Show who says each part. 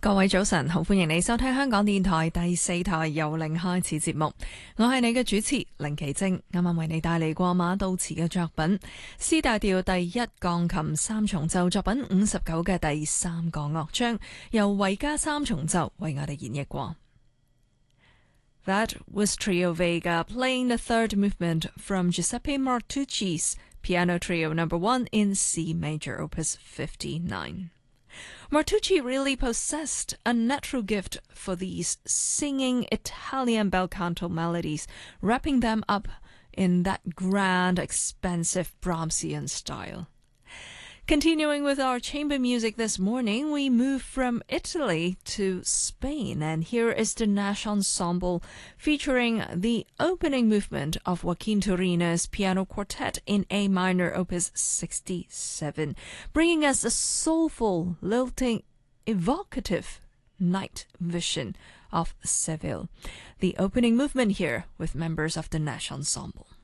Speaker 1: 各位早晨，好歡迎你收聽香港電台第四台由零開始節目，我係你嘅主持凌奇晶，啱啱為你帶嚟過馬道慈嘅作品 C 大調第一鋼琴三重奏作品59嘅第三個樂章，由維加三重奏為我哋演繹過。That was Trio Vega playing the third movement from Giuseppe Martucci's Piano Trio No. 1 in C major, Opus 59.Martucci really possessed a natural gift for these singing Italian bel canto melodies, wrapping them up in that grand, expansive Brahmsian style. Continuing with our chamber music this morning, we move from Italy to Spain, and here is the Nash Ensemble featuring the opening movement of Joaquin Turina's Piano Quartet in A minor, Opus 67, bringing us a soulful, lilting, evocative night vision of Seville. The opening movement here with members of the Nash Ensemble.